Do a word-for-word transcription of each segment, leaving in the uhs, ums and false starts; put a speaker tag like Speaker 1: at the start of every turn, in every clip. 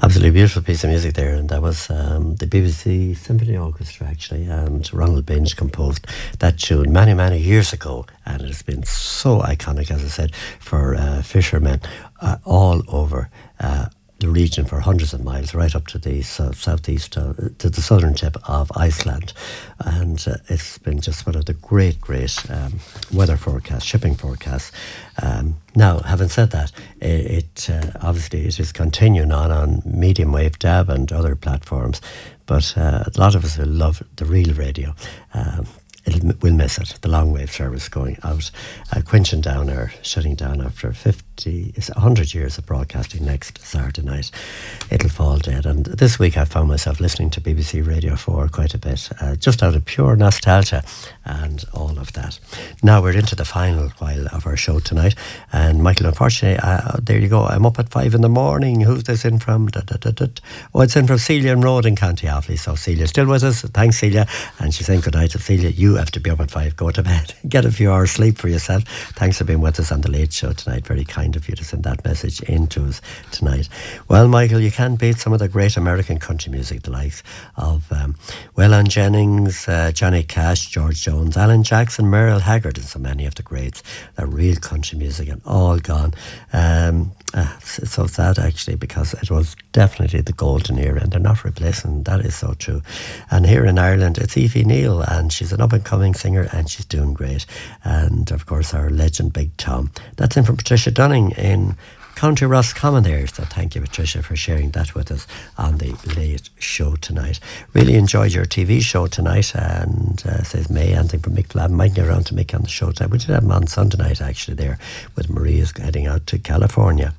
Speaker 1: Absolutely beautiful piece of music there, and that was um, the B B C Symphony Orchestra actually, and Ronald Binge composed that tune many, many years ago, and it has been so iconic, as I said, for uh, fishermen uh, all over uh, the region for hundreds of miles, right up to the south, southeast, uh, to the southern tip of Iceland. And uh, it's been just one of the great, great um, weather forecasts, shipping forecasts. Um, now, having said that, it, it uh, obviously it is continuing on on medium wave D A B and other platforms, but uh, a lot of us will love the real radio. Um, It'll, we'll miss it, the long wave service going out. Uh, Quinching down or shutting down after fifty, it's one hundred years of broadcasting next Saturday night. It'll fall dead. And this week I found myself listening to B B C Radio four quite a bit, uh, just out of pure nostalgia and all of that. Now we're into the final while of our show tonight. And Michael, unfortunately, uh, there you go. I'm up at five in the morning. Who's this in from? Da, da, da, da. Oh, it's in from Celia and Road in County Offaly. So Celia's still with us. Thanks, Celia. And she's saying good night to Celia. You have to be up at five, go to bed, get a few hours sleep for yourself. Thanks for being with us on the Late Show tonight. Very kind of you to send that message in to us tonight. Well, Michael, you can't beat some of the great American country music, the likes of um, Waylon Jennings, uh, Johnny Cash, George Jones, Alan Jackson, Merle Haggard, and so many of the greats. They're real country music and all gone. Um, uh, it's so sad actually, because it was definitely the golden era and they're not replacing. That is so true. And here in Ireland, it's Aoife Neal, and she's an up-and-coming singer and she's doing great. And of course our legend Big Tom. That's in from Patricia Dunning in County Roscommon there. So thank you, Patricia, for sharing that with us on the Late Show tonight. Really enjoyed your T V show tonight, and uh, says May, anything from Mick Flab. Might get around to Mick on the show tonight. We did have him on Sunday night actually there with Maria's heading out to California.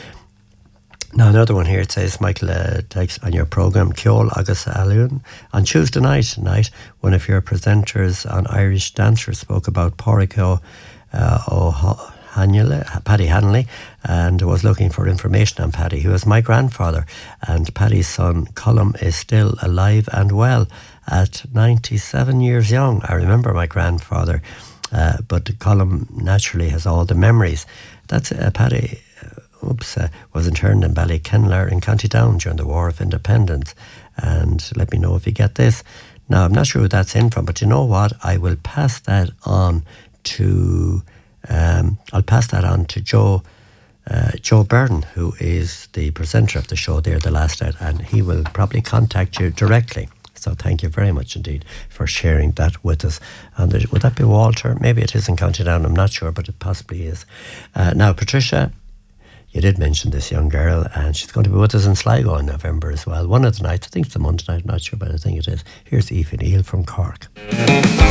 Speaker 1: Now another one here, it says, Michael, uh, text on your programme, Ceol agus Alun. On Tuesday night, night, one of your presenters on Irish Dancers spoke about Pádraig uh, O'Hanley, Paddy Hanley, and was looking for information on Paddy. He was my grandfather, and Paddy's son, Colm, is still alive and well at ninety-seven years young. I remember my grandfather, uh, but Colm naturally has all the memories. That's uh, Paddy. Oops, uh, was interned in Ballykenlar in County Down during the War of Independence. And let me know if you get this. Now, I'm not sure who that's in from, but you know what? I will pass that on to, um, I'll pass that on to Joe, uh, Joe Byrne, who is the presenter of the show there, The Last Night, and he will probably contact you directly. So thank you very much indeed for sharing that with us. And would that be Walter? Maybe it is in County Down, I'm not sure, but it possibly is. Uh, now, Patricia, you did mention this young girl, and she's going to be with us in Sligo in November as well. One of the nights, I think it's the Monday night, I'm not sure, but I think it is. Here's Aoife Neal from Cork.